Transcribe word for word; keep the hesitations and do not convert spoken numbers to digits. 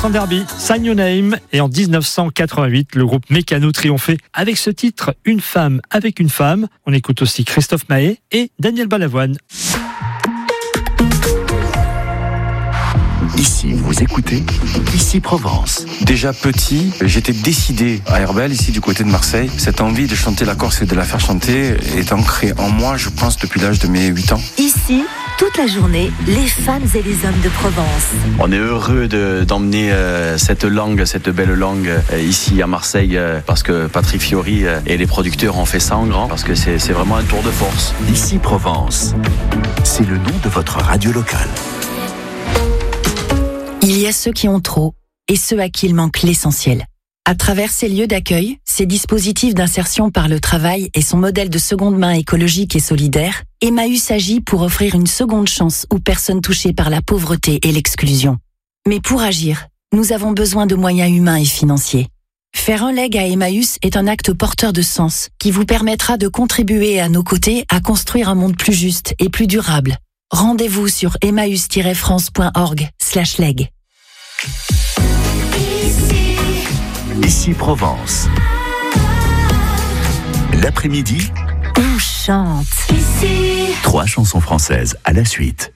Vincent Derby, Sign Your Name. Et en dix-neuf cent quatre-vingt-huit, le groupe Mécano triomphait avec ce titre, Une femme avec une femme. On écoute aussi Christophe Maé et Daniel Balavoine. Ici, vous écoutez Ici Provence. Déjà petit, j'étais décidé à Herbel, ici du côté de Marseille. Cette envie de chanter la Corse et de la faire chanter est ancrée en moi, je pense, depuis l'âge de mes huit ans. Ici, toute la journée, les femmes et les hommes de Provence. On est heureux de, d'emmener euh, cette langue, cette belle langue euh, ici à Marseille euh, parce que Patrick Fiori euh, et les producteurs ont fait ça en grand parce que c'est, c'est vraiment un tour de force. Ici Provence, c'est le nom de votre radio locale. Il y a ceux qui ont trop et ceux à qui il manque l'essentiel. À travers ces lieux d'accueil, ces dispositifs d'insertion par le travail et son modèle de seconde main écologique et solidaire, Emmaüs agit pour offrir une seconde chance aux personnes touchées par la pauvreté et l'exclusion. Mais pour agir, nous avons besoin de moyens humains et financiers. Faire un leg à Emmaüs est un acte porteur de sens qui vous permettra de contribuer à nos côtés à construire un monde plus juste et plus durable. Rendez-vous sur emmaüs tiret france point org slash leg. Ici Provence. L'après-midi, On chante. trois chansons françaises à la suite.